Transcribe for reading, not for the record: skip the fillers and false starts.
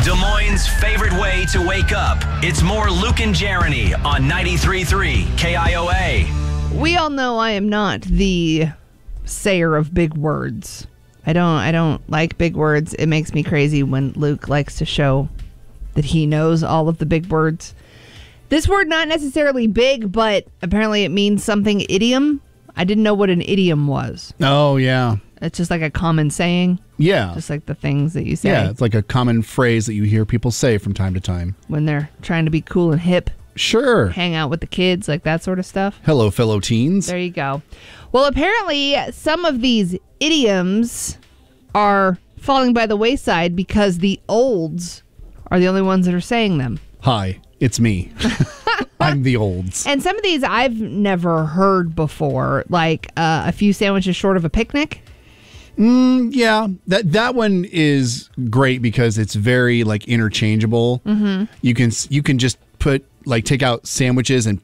Des Moines' favorite way to wake up. It's more Luke and Jeremy on 93.3 KIOA. We all know I am not the sayer of big words. I don't like big words. It makes me crazy when Luke likes to show that he knows all of the big words. This word not necessarily big, but apparently it means something. Idiom. I didn't know what an idiom was. Oh, yeah. It's just like a common saying. Yeah. Just like the things that you say. Yeah, it's like a common phrase that you hear people say from time to time. When they're trying to be cool and hip. Sure. Hang out with the kids, like that sort of stuff. Hello, fellow teens. There you go. Well, apparently some of these idioms are falling by the wayside because the olds are the only ones that are saying them. Hi, it's me. I'm the olds. And some of these I've never heard before, like a few sandwiches short of a picnic. Yeah, that one is great because it's very like interchangeable. Mm-hmm. You can just take out sandwiches and